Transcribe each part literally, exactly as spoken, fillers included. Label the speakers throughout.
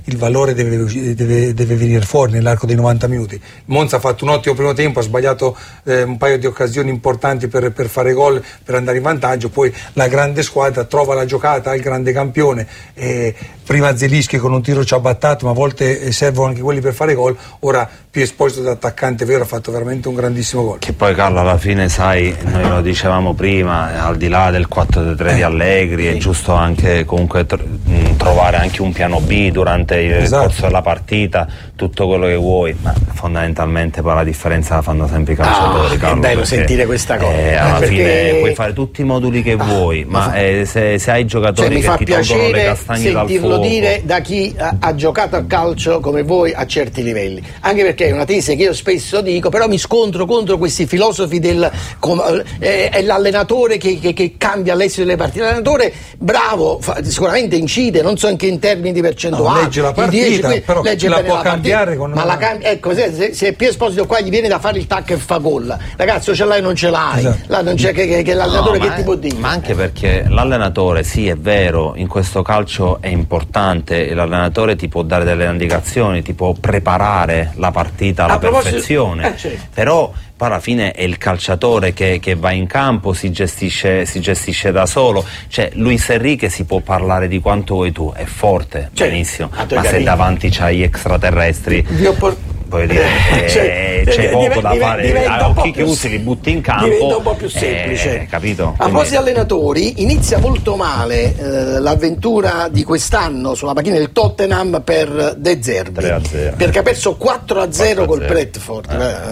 Speaker 1: il valore deve, deve, deve venire fuori nell'arco dei novanta minuti. Monza ha fatto un ottimo primo tempo, ha sbagliato eh, un paio di occasioni importanti per, per fare gol, per andare in vantaggio, poi la grande squadra trova la giocata, ha il grande campione, eh, prima Zelischi con un tiro ci ha battato, ma a volte servono anche quelli per fare gol. Ora più Esposito da attaccante vero ha fatto veramente un grandissimo gol.
Speaker 2: Che poi Carlo alla fine, sai, noi lo dicevamo prima, al di là del quattro tre tre di Allegri è giusto anche comunque tr- trovare anche un piano B durante il esatto. corso della partita, tutto quello che vuoi, ma fondamentalmente poi la differenza la fanno sempre i calciatori.
Speaker 3: Ah,
Speaker 2: Carlo,
Speaker 3: è bello sentire questa cosa,
Speaker 2: eh, alla
Speaker 3: perché...
Speaker 2: fine puoi fare tutti i moduli che ah, vuoi, ma, ma eh, se, se hai giocatori
Speaker 3: cioè,
Speaker 2: che ti tolgono le castagne dal fuoco,
Speaker 3: sentirlo dire da chi ha, ha giocato a calcio come voi a certi livelli, anche perché è una tesi che io spesso dico, però mi scontro contro questi filosofi del com, eh, è l'allenatore che, che, che cambia l'esito delle partite. L'allenatore bravo, fa, sicuramente incide, non so anche in termini di percentuali,
Speaker 1: no, legge la partita, dieci, però legge la può la cambiare partita, con
Speaker 3: ma la cam- ecco, se, se Pier Esposito qua gli viene da fare il tac e fa gol, ragazzi, o ce l'hai o non ce l'hai, esatto. Là non c'è che, che, che l'allenatore no, che ti può dire.
Speaker 2: Ma anche perché l'allenatore, sì, è vero, in questo calcio è importante, l'allenatore ti può dare delle indicazioni, ti può preparare la partita alla perfezione, eh, certo. Però poi alla fine è il calciatore che, che va in campo, si gestisce, si gestisce da solo. Cioè Luis Enrique si può parlare di quanto vuoi tu, è forte, cioè, benissimo, ma capito. Se davanti c'hai extraterrestri, voglio dire, eh, cioè, c'è poco div- da div- fare, a occhi chiusi li butti in campo,
Speaker 3: diventa un po' più semplice,
Speaker 2: eh, capito?
Speaker 3: A proposito di allenatori, inizia molto male eh, l'avventura di quest'anno sulla panchina del Tottenham per De Zerbi, perché ha perso quattro a zero col Bradford.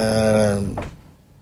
Speaker 3: Eh. Eh,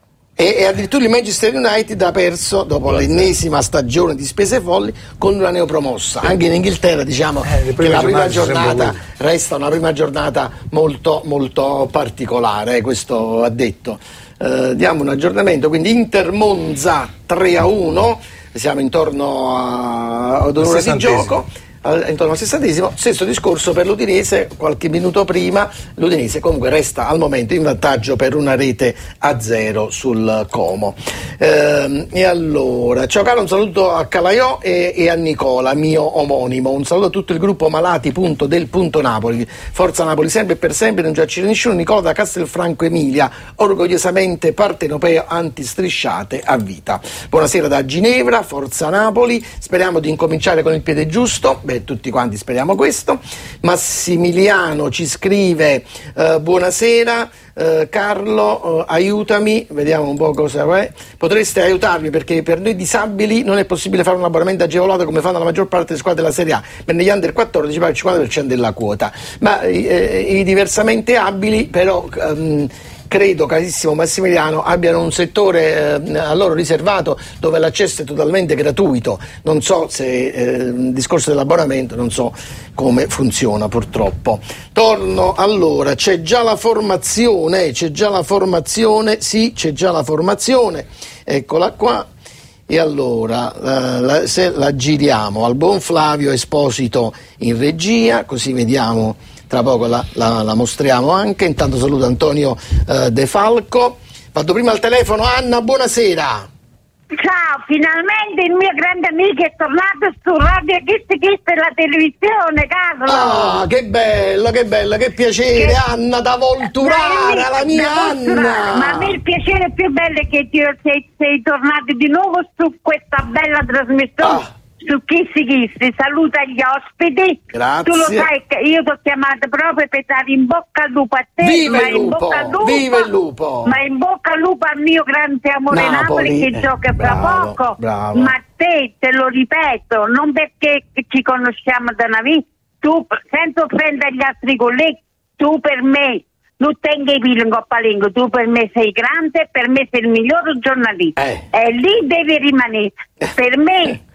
Speaker 3: E, e addirittura il Manchester United ha perso dopo l'ennesima stagione di spese folli con una neopromossa. Sì. Anche in Inghilterra diciamo eh, che la prima giornata resta una prima giornata molto molto particolare, questo ha detto. Eh, diamo un aggiornamento, quindi Inter Monza tre a uno, siamo intorno a, ad un'ora di gioco. Intorno al sessantesimo, stesso discorso per l'Udinese, qualche minuto prima l'Udinese comunque resta al momento in vantaggio per una rete a zero sul Como. Ehm, e allora, ciao caro, un saluto a Calaiò e, e a Nicola, mio omonimo, un saluto a tutto il gruppo Malati punto del punto Napoli, forza Napoli sempre e per sempre, non giace nessuno. Nicola da Castelfranco Emilia, orgogliosamente partenopeo antistrisciate a vita. Buonasera da Ginevra, forza Napoli, speriamo di incominciare con il piede giusto. Beh, tutti quanti speriamo questo. Massimiliano ci scrive eh, buonasera eh, Carlo, eh, aiutami, vediamo un po' cosa è. Potreste aiutarmi perché per noi disabili non è possibile fare un abbonamento agevolato come fanno la maggior parte delle squadre della Serie A, per negli under quattordici paga il cinquanta per cento della quota, ma eh, i diversamente abili però ehm, credo, carissimo Massimiliano, abbiano un settore eh, a loro riservato dove l'accesso è totalmente gratuito. Non so se eh, il discorso dell'abbonamento, non so come funziona purtroppo. Torno allora, c'è già la formazione, c'è già la formazione, sì, c'è già la formazione, eccola qua. E allora la, la, se la giriamo al buon Flavio Esposito in regia, così vediamo. Tra poco la, la, la mostriamo anche. Intanto saluto Antonio eh, De Falco. Vado prima al telefono. Anna, buonasera.
Speaker 4: Ciao, finalmente il mio grande amico è tornato su Radio Kiss Kiss e la televisione, Carlo.
Speaker 3: Ah, che bello, che bello, che piacere, che... Anna da Volturara, la, la mia Anna.
Speaker 4: Ma a me il piacere più bello è che ti, sei, sei tornato di nuovo su questa bella trasmissione. Ah. Su Kiss Kiss, saluta gli ospiti.
Speaker 3: Grazie.
Speaker 4: Tu lo sai che io ti ho chiamato proprio per dare in bocca al lupo a te.
Speaker 3: Viva
Speaker 4: ma
Speaker 3: il lupo,
Speaker 4: in bocca al lupo,
Speaker 3: viva il lupo.
Speaker 4: Ma in bocca al lupo al mio grande amore Napoli, Napoli che eh, gioca fra
Speaker 3: bravo,
Speaker 4: poco.
Speaker 3: Bravo.
Speaker 4: Ma te, te lo ripeto, non perché ci conosciamo da una vita, tu, senza offendere gli altri colleghi, tu per me, non tengo i pili in coppa lingua, tu per me sei grande, per me sei il miglior giornalista. Eh. E lì devi rimanere. Per me...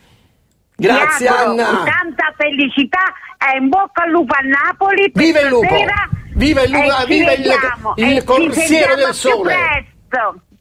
Speaker 3: Grazie Anna.
Speaker 4: Tanta felicità e in bocca al lupo a Napoli.
Speaker 3: Viva il lupo. Viva il lupo, viva il, il corsiero del sole.
Speaker 4: Presto.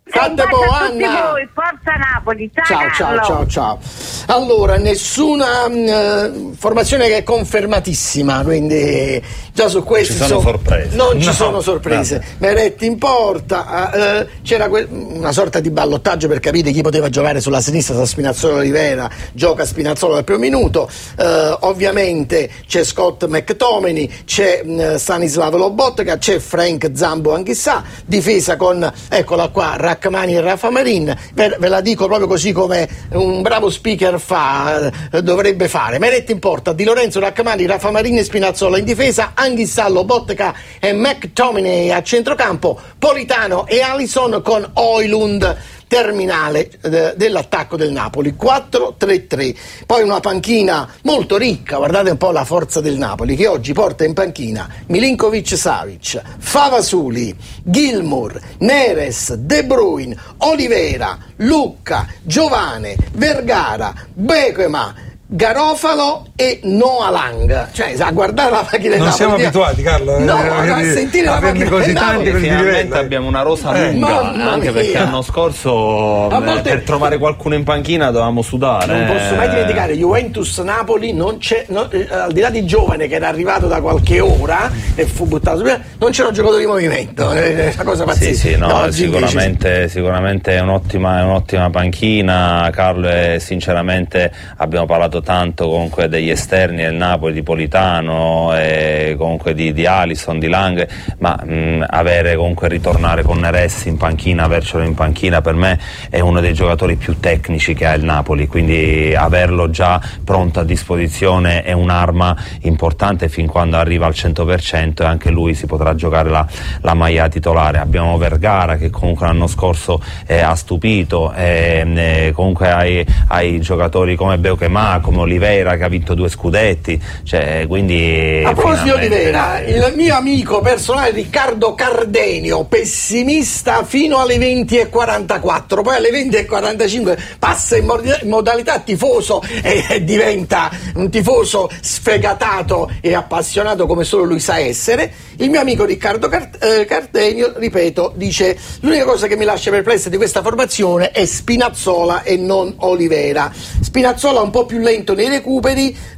Speaker 3: Fate po', Anna.
Speaker 4: Voi, forza Napoli.
Speaker 3: Ciao, ciao, ciao, ciao. Allora, nessuna mh, formazione che è confermatissima, quindi già su questo
Speaker 2: ci sono
Speaker 3: so,
Speaker 2: sorprese.
Speaker 3: Non ci
Speaker 2: no,
Speaker 3: sono sorprese. Meretti in porta, eh, c'era que- una sorta di ballottaggio per capire chi poteva giocare sulla sinistra tra Spinazzola e Olivera. Gioca Spinazzola dal primo minuto. Eh, ovviamente c'è Scott McTominay, c'è mh, Stanislav Lobotka, c'è Frank Zambo Anghissà. Difesa con, eccola qua, Rachmani e Rafa Marin. Ve, ve la dico proprio così come un bravo speaker fa, eh, dovrebbe fare. Meretti in porta, Di Lorenzo, Rachmani, Rafa Marin e Spinazzola in difesa, Anghissà, Lobotka e McTominay a centrocampo, Politano e Alisson con Højlund terminale eh, dell'attacco del Napoli. Quattro tre tre. Poi una panchina molto ricca, guardate un po' la forza del Napoli, che oggi porta in panchina Milinkovic-Savic, Favasuli, Gilmour, Neres, De Bruyne, Olivera, Lucca, Giovane, Vergara, Bekema, Garofalo e Noah Lang. Cioè, a guardare la macchina del
Speaker 1: non
Speaker 3: Napoli,
Speaker 1: siamo abituati, Carlo,
Speaker 3: no,
Speaker 1: eh,
Speaker 3: a sentire la macchina
Speaker 1: così
Speaker 3: del
Speaker 1: tanti
Speaker 3: Napoli.
Speaker 2: Finalmente abbiamo una rosa
Speaker 1: eh,
Speaker 2: lunga, anche
Speaker 3: mia.
Speaker 2: perché l'anno scorso
Speaker 3: A volte,
Speaker 2: per trovare qualcuno in panchina dovevamo sudare.
Speaker 3: non posso mai dimenticare Juventus-Napoli, non c'è, no, eh, al di là di Giovane che era arrivato da qualche ora e fu buttato via, non c'era un giocatore di movimento, è una cosa pazzesca.
Speaker 2: Sì, sì, no,
Speaker 3: no,
Speaker 2: sicuramente,
Speaker 3: invece...
Speaker 2: sicuramente è un'ottima, è un'ottima panchina, Carlo, e sinceramente abbiamo parlato tanto comunque degli esterni del Napoli, di Politano e comunque di, di Alisson, di Lang, ma mh, avere comunque ritornare con Neres in panchina, avercelo in panchina, per me è uno dei giocatori più tecnici che ha il Napoli, quindi averlo già pronto a disposizione è un'arma importante fin quando arriva al cento per cento e anche lui si potrà giocare la, la maglia titolare. Abbiamo Vergara che comunque l'anno scorso eh, ha stupito, e, eh, comunque hai, hai giocatori come Beukema, come Oliveira che ha vinto due scudetti, cioè, quindi
Speaker 3: a proposito di
Speaker 2: finalmente...
Speaker 3: Vera, il mio amico personale Riccardo Cardenio, pessimista fino alle venti e quarantaquattro, poi alle venti e quarantacinque passa in, mod- in modalità tifoso e, e diventa un tifoso sfegatato e appassionato come solo lui sa essere. Il mio amico Riccardo Car- eh, Cardenio, ripeto, dice: l'unica cosa che mi lascia perplessa di questa formazione è Spinazzola e non Olivera. Spinazzola un po' più lento nei recuperi,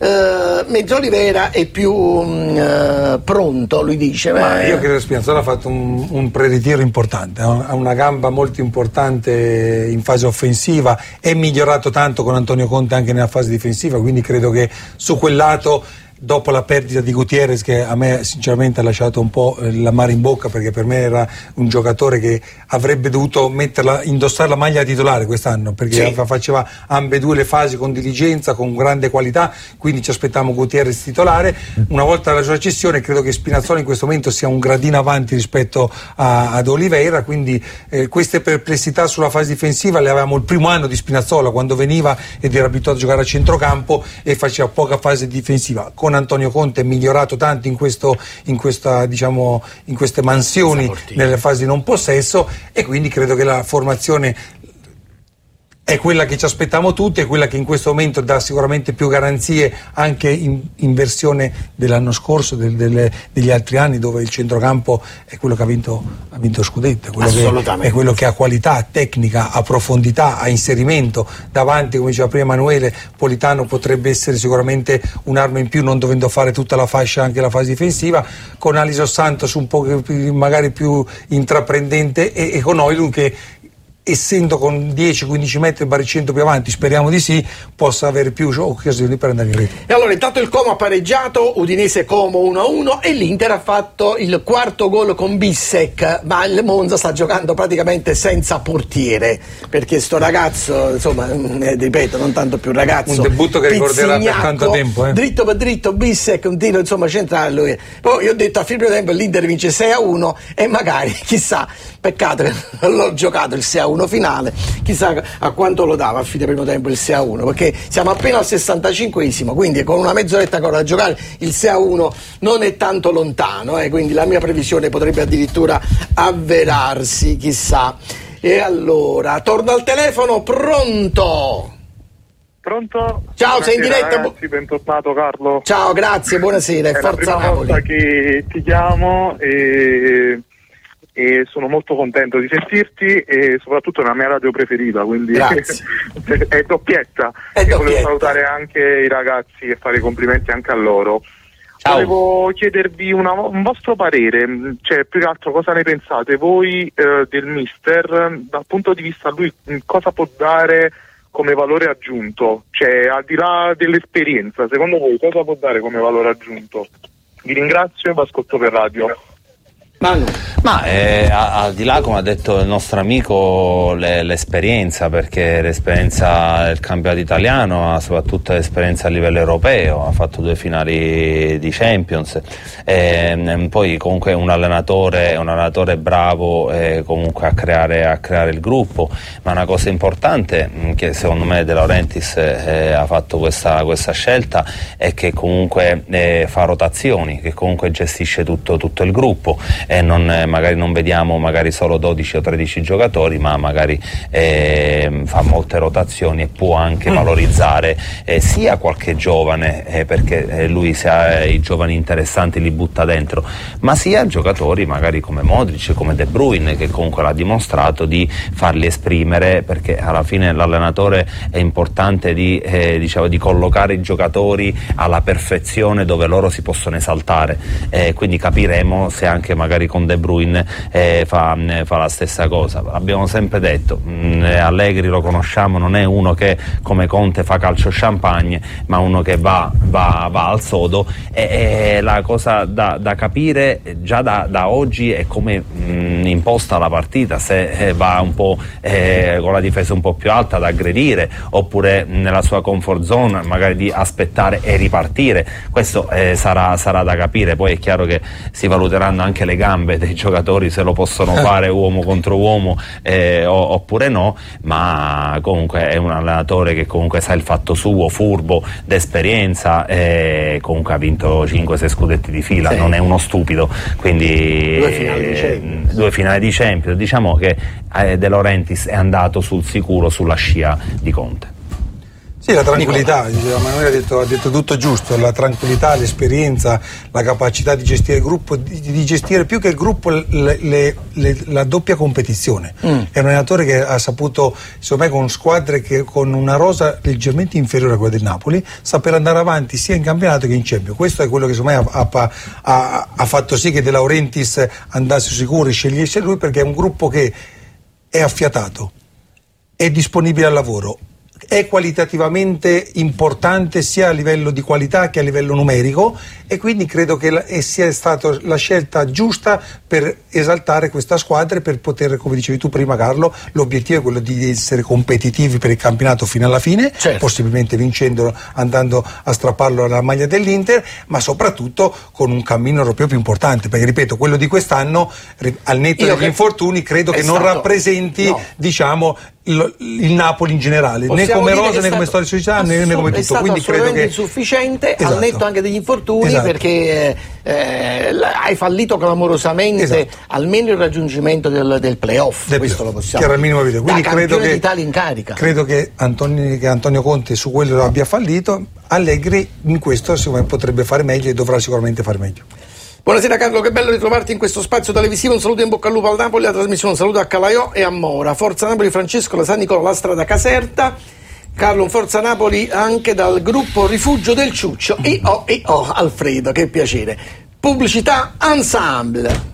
Speaker 3: Uh, mentre Olivera è più uh, pronto, lui dice.
Speaker 1: Ma io credo che Spinazzola ha fatto un, un pre-ritiro importante, ha una gamba molto importante in fase offensiva, è migliorato tanto con Antonio Conte anche nella fase difensiva, quindi credo che su quel lato, dopo la perdita di Gutierrez, che a me sinceramente ha lasciato un po' l'amaro in bocca, perché per me era un giocatore che avrebbe dovuto metterla, indossare la maglia titolare quest'anno, perché sì, faceva ambedue le fasi con diligenza, con grande qualità, quindi ci aspettiamo Gutierrez titolare. Una volta la sua cessione credo che Spinazzola in questo momento sia un gradino avanti rispetto a, ad Oliveira, quindi eh, queste perplessità sulla fase difensiva le avevamo il primo anno di Spinazzola, quando veniva ed era abituato a giocare a centrocampo e faceva poca fase difensiva. Con Antonio Conte è migliorato tanto in, questo, in, questa, diciamo, in queste mansioni nelle fasi di non possesso, e quindi credo che la formazione è quella che ci aspettiamo tutti, è quella che in questo momento dà sicuramente più garanzie anche in, in versione dell'anno scorso, del, delle, degli altri anni, dove il centrocampo è quello che ha vinto, ha vinto scudetto, è quello, che, è quello che ha qualità, tecnica, ha profondità, ha inserimento davanti, come diceva prima Emanuele. Politano potrebbe essere sicuramente un'arma in più, non dovendo fare tutta la fascia anche la fase difensiva, con Alisson Santos un po' più, magari più intraprendente, e, e con Højlund che, essendo con dieci quindici metri il baricentro più avanti, speriamo di sì, possa avere più occasioni per andare in rete.
Speaker 3: E allora intanto il Como ha pareggiato, Udinese Como uno a uno, e l'Inter ha fatto il quarto gol con Bissek, ma il Monza sta giocando praticamente senza portiere, perché sto ragazzo, insomma, eh, ripeto, non tanto più ragazzo,
Speaker 1: un debutto che ricorderà per tanto tempo, eh.
Speaker 3: dritto per dritto, Bissek, un tiro insomma centrale lui. Poi io ho detto a fine primo tempo l'Inter vince sei a uno, e magari, chissà, peccato che non l'ho giocato il sei a uno finale, chissà a quanto lo dava a fine primo tempo il sei a uno, perché siamo appena al sessantacinquesimo, quindi con una mezz'oretta ancora da giocare il sei a uno non è tanto lontano, eh, quindi la mia previsione potrebbe addirittura avverarsi, chissà. E allora torno al telefono. Pronto?
Speaker 5: Pronto?
Speaker 3: Ciao, buonasera, sei in diretta?
Speaker 5: Ragazzi, bentornato Carlo.
Speaker 3: Ciao, grazie, buonasera.
Speaker 5: È
Speaker 3: Forza
Speaker 5: la prima
Speaker 3: Napoli.
Speaker 5: volta che ti chiamo e e sono molto contento di sentirti e soprattutto nella mia radio preferita, quindi è doppietta.
Speaker 3: È
Speaker 5: e
Speaker 3: doppietta.
Speaker 5: Volevo salutare anche i ragazzi e fare i complimenti anche a loro.
Speaker 3: Ciao.
Speaker 5: Volevo chiedervi una, un vostro parere, cioè più che altro cosa ne pensate voi eh, del mister, dal punto di vista lui cosa può dare come valore aggiunto, cioè al di là dell'esperienza, secondo voi cosa può dare come valore aggiunto? Vi ringrazio e vi ascolto per radio.
Speaker 3: Manu.
Speaker 2: Ma eh, al di là, come ha detto il nostro amico, le, l'esperienza, perché l'esperienza del campionato italiano, ma soprattutto l'esperienza a livello europeo, ha fatto due finali di Champions, e, poi comunque un allenatore, un allenatore bravo eh, comunque a creare, a creare il gruppo, ma una cosa importante che secondo me De Laurentiis eh, ha fatto questa, questa scelta è che comunque eh, fa rotazioni, che comunque gestisce tutto, tutto il gruppo. E non, eh, magari non vediamo magari solo dodici o tredici giocatori, ma magari eh, fa molte rotazioni e può anche valorizzare eh, sia qualche giovane, eh, perché eh, lui se ha i giovani interessanti li butta dentro, ma sia giocatori magari come Modric, come De Bruyne, che comunque l'ha dimostrato, di farli esprimere, perché alla fine l'allenatore è importante di, eh, diciamo, di collocare i giocatori alla perfezione dove loro si possono esaltare, eh, quindi capiremo se anche magari con De Bruyne eh, fa, fa la stessa cosa. Abbiamo sempre detto, mh, Allegri lo conosciamo, non è uno che come Conte fa calcio champagne, ma uno che va, va, va al sodo, e, e la cosa da, da capire già da, da oggi è come mh, imposta la partita, se eh, va un po' eh, con la difesa un po' più alta ad aggredire, oppure nella sua comfort zone magari di aspettare e ripartire. Questo eh, sarà, sarà da capire. Poi è chiaro che si valuteranno anche le gambe dei giocatori, se lo possono fare uomo contro uomo eh, o, oppure no, ma comunque è un allenatore che comunque sa il fatto suo, furbo, d'esperienza, e comunque ha vinto cinque sei scudetti di fila, sì. Non è uno stupido, quindi
Speaker 3: due finali di Champions,
Speaker 2: eh, due finali di Champions. Diciamo che eh, De Laurentiis è andato sul sicuro, sulla scia di Conte.
Speaker 1: Sì, la tranquillità, diceva Manuele, ha detto, ha detto tutto giusto, la tranquillità, l'esperienza, la capacità di gestire il gruppo, di, di gestire più che il gruppo le, le, le, la doppia competizione. Mm. È un allenatore che ha saputo, secondo me, con squadre che con una rosa leggermente inferiore a quella del Napoli, saper andare avanti sia in campionato che in Champions. Questo è quello che secondo me ha, ha, ha, ha fatto sì che De Laurentiis andasse sicuro e scegliesse lui, perché è un gruppo che è affiatato, è disponibile al lavoro, è qualitativamente importante sia a livello di qualità che a livello numerico, e quindi credo che la, e sia stata la scelta giusta per esaltare questa squadra e per poter, come dicevi tu prima Carlo, l'obiettivo è quello di essere competitivi per il campionato fino alla fine, certo. Possibilmente vincendolo, andando a strapparlo alla maglia dell'Inter, ma soprattutto con un cammino europeo più importante, perché ripeto, quello di quest'anno al netto Io degli che... infortuni credo che non rappresenti no. diciamo il, il Napoli in generale, possiamo né come rosa né come storia società né, né come tutto, quindi credo che
Speaker 3: insufficiente, esatto. Al netto anche degli infortuni, esatto. Perché eh, hai fallito clamorosamente, esatto. Almeno il raggiungimento del, del playoff, del questo play-off. Lo possiamo
Speaker 1: che era il minimo video. Quindi
Speaker 3: da
Speaker 1: credo che,
Speaker 3: d'Italia in carica.
Speaker 1: Credo che Antonio, che Antonio Conte su quello abbia fallito. Allegri in questo secondo me potrebbe fare meglio e dovrà sicuramente fare meglio.
Speaker 3: Buonasera Carlo, che bello ritrovarti in questo spazio televisivo. Un saluto in bocca al lupo al Napoli, la trasmissione un saluto a Calaiò e a Mora. Forza Napoli, Francesco, la San Nicola, la strada Caserta. Carlo, un Forza Napoli anche dal gruppo Rifugio del Ciuccio. E oh, e oh, Alfredo, che piacere. Pubblicità Ensemble.